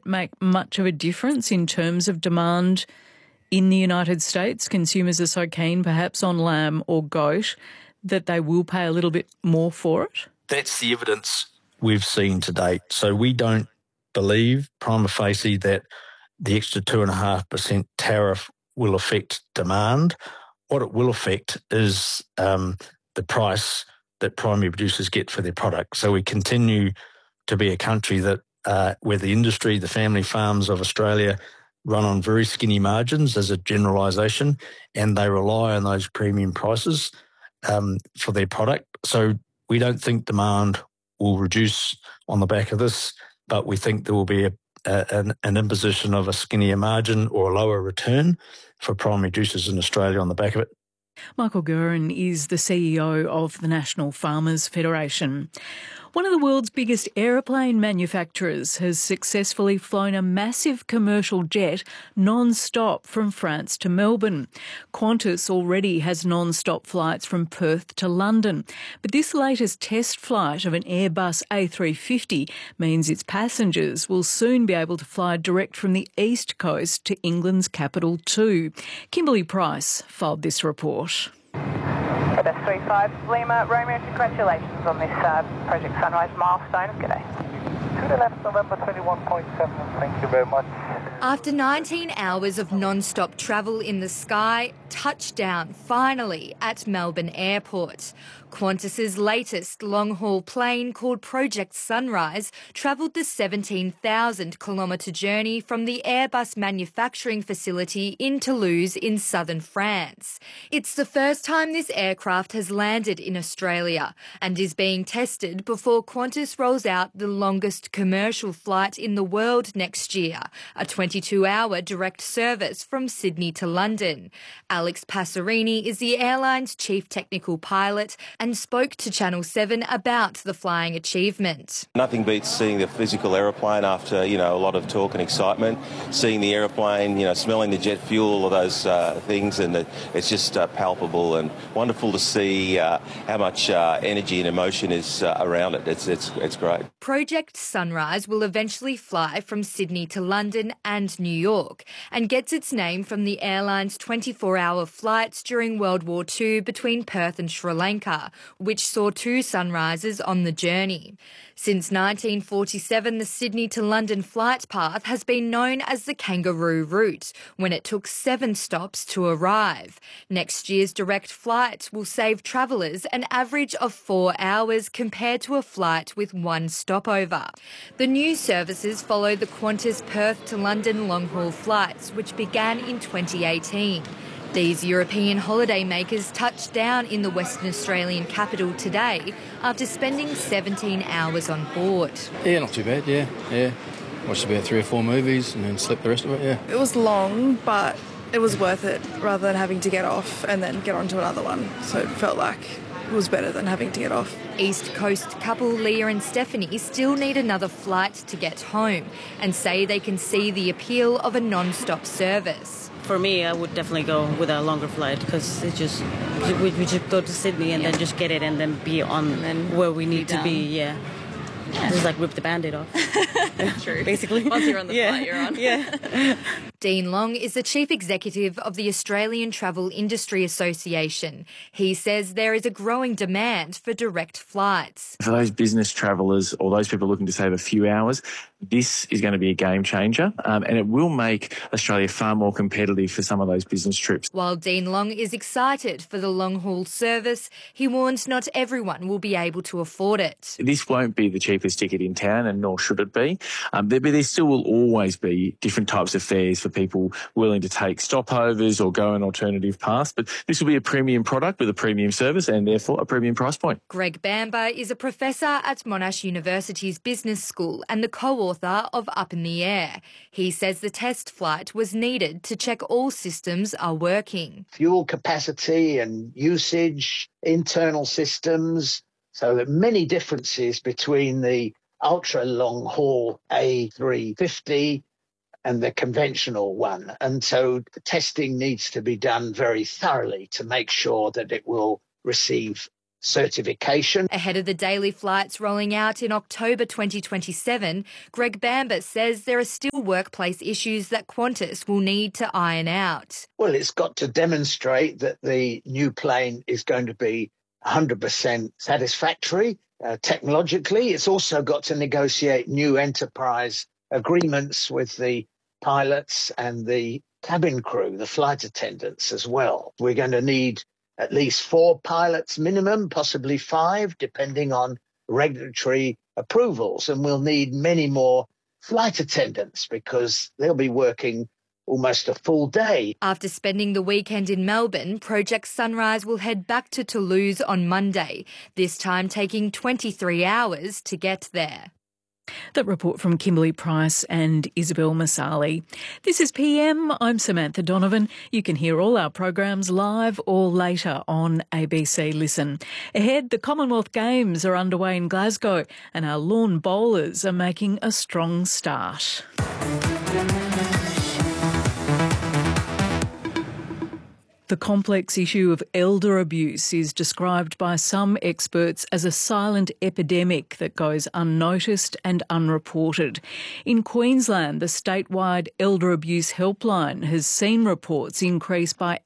make much of a difference in terms of demand in the United States? Consumers are so keen perhaps on lamb or goat that they will pay a little bit more for it? That's the evidence we've seen to date. So we don't believe prima facie that the extra 2.5% tariff will affect demand. What it will affect is the price that primary producers get for their product. So we continue to be a country that where the industry, the family farms of Australia run on very skinny margins as a generalisation, and they rely on those premium prices for their product. So we don't think demand will reduce on the back of this, but we think there will be an imposition of a skinnier margin or a lower return for primary producers in Australia on the back of it. Michael Guerin is the CEO of the National Farmers Federation. One of the world's biggest aeroplane manufacturers has successfully flown a massive commercial jet non-stop from France to Melbourne. Qantas already has non-stop flights from Perth to London. But this latest test flight of an Airbus A350 means its passengers will soon be able to fly direct from the East Coast to England's capital too. Kimberly Price filed this report. Best 35 Lima Romeo, congratulations on this Project Sunrise milestone. G'day. To the left, November 21.7, thank you very much. After 19 hours of non-stop travel in the sky, touchdown finally at Melbourne Airport. Qantas's latest long-haul plane called Project Sunrise travelled the 17,000-kilometre journey from the Airbus manufacturing facility in Toulouse in southern France. It's the first time this aircraft has landed in Australia and is being tested before Qantas rolls out the longest commercial flight in the world next year, a 22-hour direct service from Sydney to London. Alex Passerini is the airline's chief technical pilot and spoke to Channel 7 about the flying achievement. Nothing beats seeing the physical aeroplane after, a lot of talk and excitement. Seeing the aeroplane, smelling the jet fuel, all of those things, and it's just palpable and wonderful to see how much energy and emotion is around it. It's great. Project Sunrise will eventually fly from Sydney to London and New York and gets its name from the airline's 24-hour flights during World War II between Perth and Sri Lanka, which saw 2 sunrises on the journey. Since 1947, the Sydney to London flight path has been known as the Kangaroo Route, when it took 7 stops to arrive. Next year's direct flight will save travellers an average of 4 hours compared to a flight with 1 stopover. The new services follow the Qantas Perth to London long-haul flights, which began in 2018. These European holidaymakers touched down in the Western Australian capital today after spending 17 hours on board. Yeah, not too bad, yeah. Watched about 3 or 4 movies and then slept the rest of it, yeah. It was long, but it was worth it rather than having to get off and then get onto another one. So it felt like it was better than having to get off. East Coast couple Leah and Stephanie still need another flight to get home and say they can see the appeal of a non-stop service. For me, I would definitely go with a longer flight because we just go to Sydney and then just get it and then be on where we need to be. Yeah. Just like rip the Band-Aid off. True. Basically. Once you're on the flight, you're on. Yeah. Dean Long is the Chief Executive of the Australian Travel Industry Association. He says there is a growing demand for direct flights. For those business travellers or those people looking to save a few hours, this is going to be a game changer and it will make Australia far more competitive for some of those business trips. While Dean Long is excited for the long-haul service, he warns not everyone will be able to afford it. This won't be the cheapest ticket in town, and nor should it be. There still will always be different types of fares for people willing to take stopovers or go an alternative path, but this will be a premium product with a premium service and therefore a premium price point. Greg Bamber is a professor at Monash University's Business School and the co-author of Up in the Air. He says the test flight was needed to check all systems are working. Fuel capacity and usage, internal systems, so there are many differences between the ultra-long haul A350 and the conventional one. And so the testing needs to be done very thoroughly to make sure that it will receive certification. Ahead of the daily flights rolling out in October 2027, Greg Bamber says there are still workplace issues that Qantas will need to iron out. Well, it's got to demonstrate that the new plane is going to be 100% satisfactory technologically. It's also got to negotiate new enterprise agreements with the pilots and the cabin crew, the flight attendants as well. We're going to need at least 4 pilots minimum, possibly 5, depending on regulatory approvals. And we'll need many more flight attendants because they'll be working almost a full day. After spending the weekend in Melbourne, Project Sunrise will head back to Toulouse on Monday, this time taking 23 hours to get there. That report from Kimberly Price and Isabel Masali. This is PM. I'm Samantha Donovan. You can hear all our programs live or later on ABC Listen. Ahead, the Commonwealth Games are underway in Glasgow and our lawn bowlers are making a strong start. The complex issue of elder abuse is described by some experts as a silent epidemic that goes unnoticed and unreported. In Queensland, the statewide elder abuse helpline has seen reports increase by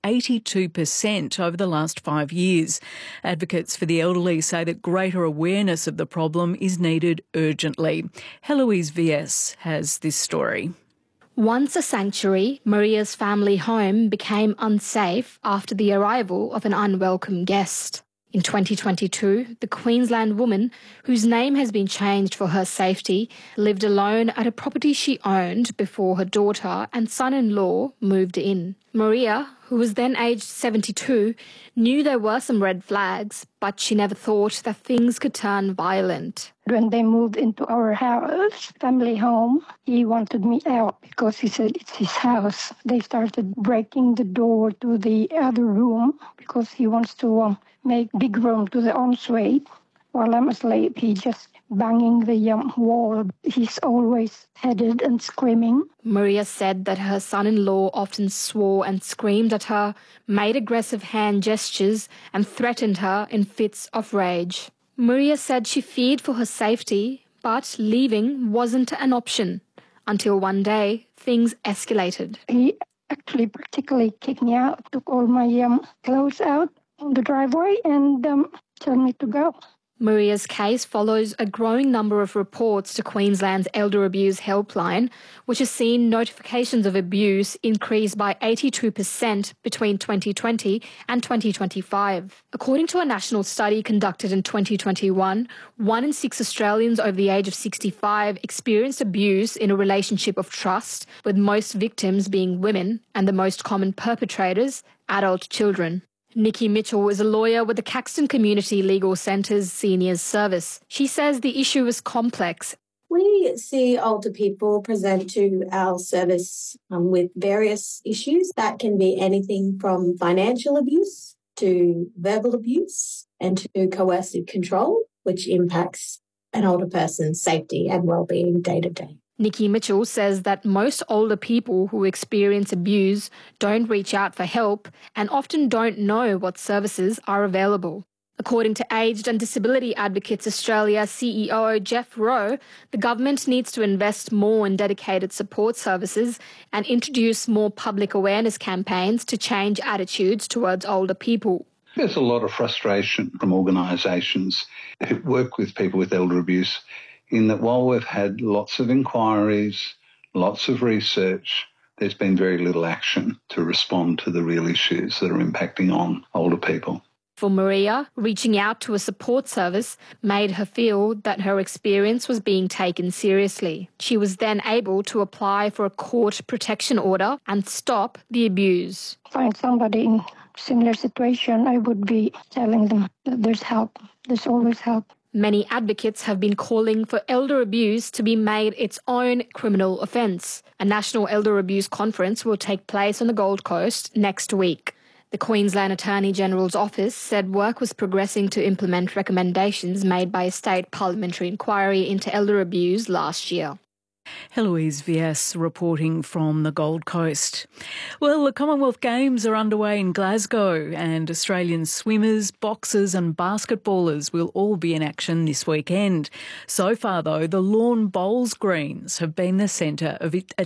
82% over the last 5 years. Advocates for the elderly say that greater awareness of the problem is needed urgently. Heloise Vies has this story. Once a sanctuary, Maria's family home became unsafe after the arrival of an unwelcome guest. In 2022, the Queensland woman, whose name has been changed for her safety, lived alone at a property she owned before her daughter and son-in-law moved in. Maria, who was then aged 72, knew there were some red flags, but she never thought that things could turn violent. When they moved into our house, family home, he wanted me out because he said it's his house. They started breaking the door to the other room because he wants to make big room to the ensuite. While I'm asleep, he just banging the wall. He's always headed and screaming. Maria said that her son-in-law often swore and screamed at her, made aggressive hand gestures and threatened her in fits of rage. Maria said she feared for her safety, but leaving wasn't an option. Until one day, things escalated. He actually practically kicked me out, took all my clothes out on the driveway and told me to go. Maria's case follows a growing number of reports to Queensland's Elder Abuse Helpline, which has seen notifications of abuse increase by 82% between 2020 and 2025. According to a national study conducted in 2021, 1 in 6 Australians over the age of 65 experienced abuse in a relationship of trust, with most victims being women and the most common perpetrators, adult children. Nikki Mitchell is a lawyer with the Caxton Community Legal Centre's Seniors Service. She says the issue is complex. We see older people present to our service with various issues. That can be anything from financial abuse to verbal abuse and to coercive control, which impacts an older person's safety and well-being day to day. Nikki Mitchell says that most older people who experience abuse don't reach out for help and often don't know what services are available. According to Aged and Disability Advocates Australia CEO Jeff Rowe, the government needs to invest more in dedicated support services and introduce more public awareness campaigns to change attitudes towards older people. There's a lot of frustration from organisations who work with people with elder abuse, in that while we've had lots of inquiries, lots of research, there's been very little action to respond to the real issues that are impacting on older people. For Maria, reaching out to a support service made her feel that her experience was being taken seriously. She was then able to apply for a court protection order and stop the abuse. Find somebody in similar situation, I would be telling them that there's help. There's always help. Many advocates have been calling for elder abuse to be made its own criminal offence. A national elder abuse conference will take place on the Gold Coast next week. The Queensland Attorney-General's office said work was progressing to implement recommendations made by a state parliamentary inquiry into elder abuse last year. Heloise Vies reporting from the Gold Coast. Well, the Commonwealth Games are underway in Glasgow and Australian swimmers, boxers and basketballers will all be in action this weekend. So far, though, the lawn bowls greens have been the centre of